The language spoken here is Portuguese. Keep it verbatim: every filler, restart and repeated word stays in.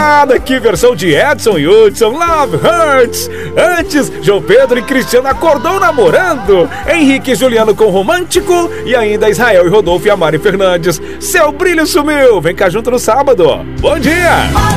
moçada, que versão de Edson e Hudson, Love Hurts. Antes, João Pedro e Cristiano acordou namorando. Henrique e Juliano com Romântico. E ainda Israel e Rodolfo e a Mari Fernandes. Seu brilho sumiu, vem cá junto no sábado. Bom dia!